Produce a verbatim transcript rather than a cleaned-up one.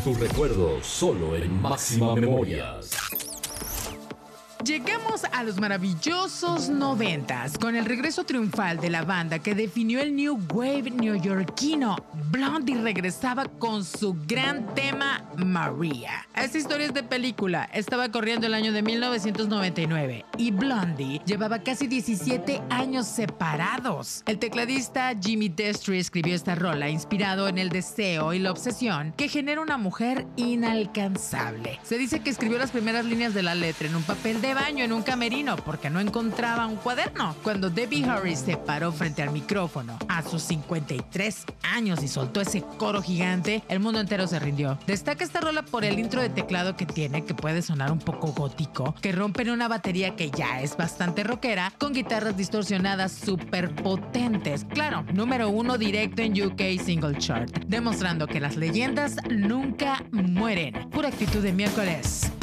tus recuerdos solo en Máxima Memorias. Llegamos a los maravillosos noventas con el regreso triunfal de la banda que definió el New Wave neoyorquino. Blondie regresaba con su gran tema Maria. Esta historia es de película. Estaba corriendo el año de mil novecientos noventa y nueve y Blondie llevaba casi diecisiete años separados. El tecladista Jimmy Destri escribió esta rola inspirado en el deseo y la obsesión que genera una mujer inalcanzable. Se dice que escribió las primeras líneas de la letra en un papel de baño en un camerino porque no encontraba un cuaderno. Cuando Debbie Harry se paró frente al micrófono a sus cincuenta y tres años y soltó ese coro gigante, el mundo entero se rindió. Destaca esta rola por el intro de teclado que tiene, que puede sonar un poco gótico, que rompe en una batería que ya es bastante rockera, con guitarras distorsionadas súper potentes. Claro, número uno directo en U K Single Chart, demostrando que las leyendas nunca mueren. Pura actitud de miércoles.